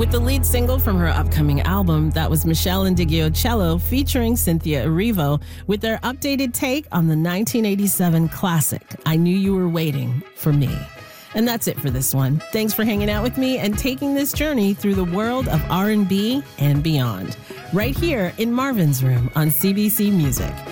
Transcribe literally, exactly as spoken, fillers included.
With the lead single from her upcoming album, that was Michelle Indigio-Cello featuring Cynthia Erivo with their updated take on the nineteen eighty-seven classic, I Knew You Were Waiting for Me. And that's it for this one. Thanks for hanging out with me and taking this journey through the world of R and B and beyond, right here in Marvin's Room on C B C Music.